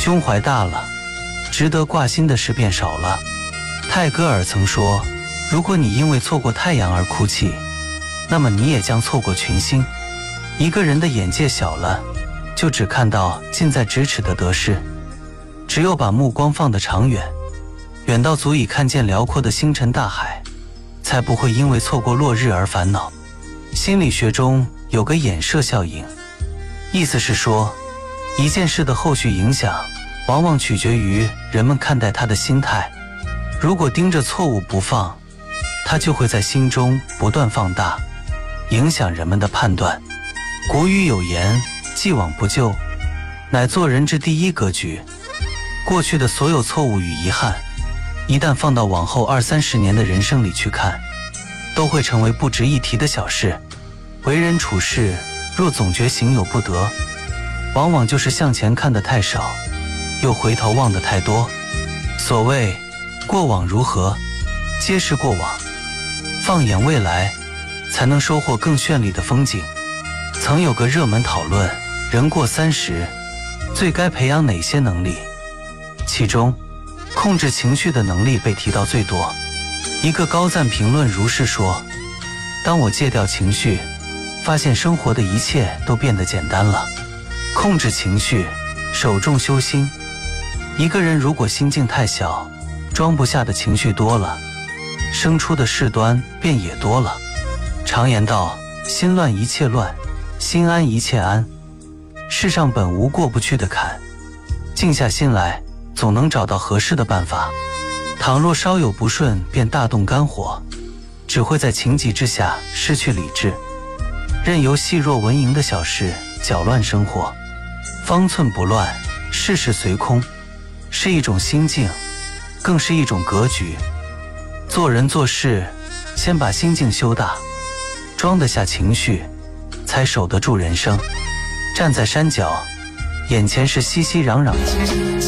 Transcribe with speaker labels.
Speaker 1: 胸怀大了，值得挂心的事变少了。泰戈尔曾说，如果你因为错过太阳而哭泣，那么你也将错过群星。一个人的眼界小了，就只看到近在咫尺的得失。只有把目光放得长远，远到足以看见辽阔的星辰大海，才不会因为错过落日而烦恼。心理学中有个衍射效应，意思是说，一件事的后续影响往往取决于人们看待它的心态。如果盯着错误不放，它就会在心中不断放大，影响人们的判断。古语有言，既往不咎，乃做人之第一格局。过去的所有错误与遗憾，一旦放到往后20-30年的人生里去看，都会成为不值一提的小事。为人处事若总觉行有不得，往往就是向前看得太少，又回头望得太多。所谓过往如何，皆是过往，放眼未来，才能收获更绚丽的风景。曾有个热门讨论，人过30，最该培养哪些能力？其中，控制情绪的能力被提到最多。一个高赞评论如是说：当我戒掉情绪，发现生活的一切都变得简单了。控制情绪，首重修心。一个人如果心境太小，装不下的情绪多了，生出的事端便也多了。常言道，心乱一切乱，心安一切安。世上本无过不去的坎，静下心来，总能找到合适的办法。倘若稍有不顺便大动肝火，只会在情急之下失去理智，任由细若蚊蝇的小事搅乱生活。方寸不乱，事事随空，是一种心境，更是一种格局。做人做事，先把心境修大，装得下情绪，才守得住人生。站在山脚，眼前是熙熙攘攘的